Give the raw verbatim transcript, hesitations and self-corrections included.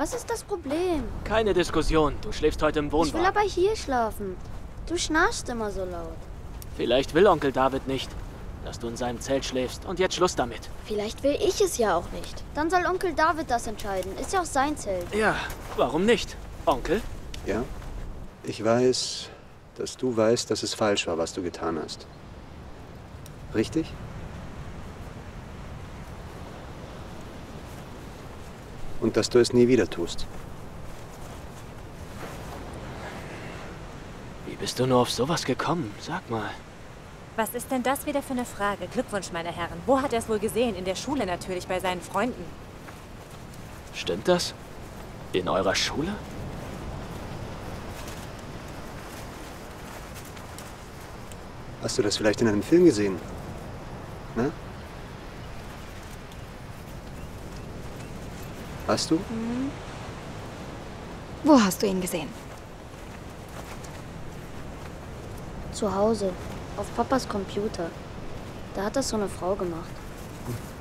Was ist das Problem? Keine Diskussion. Du schläfst heute im Ich will Wohnwagen. aber hier schlafen. Du schnarchst immer so laut. Vielleicht will Onkel David nicht, dass du in seinem Zelt schläfst. Und jetzt Schluss damit. Vielleicht will ich es ja auch nicht. Dann soll Onkel David das entscheiden. Ist ja auch sein Zelt. Ja, warum nicht? Onkel? Ja? Ich weiß, dass du weißt, dass es falsch war, was du getan hast. Richtig? Und dass du es nie wieder tust. Wie bist du nur auf sowas gekommen? Sag mal. Was ist denn das wieder für eine Frage? Glückwunsch, meine Herren. Wo hat er es wohl gesehen? In der Schule natürlich, bei seinen Freunden. Stimmt das? In eurer Schule? Hast du das vielleicht in einem Film gesehen? Na? Hast du? Wo hast du ihn gesehen? Zu Hause. Auf Papas Computer. Da hat das so eine Frau gemacht.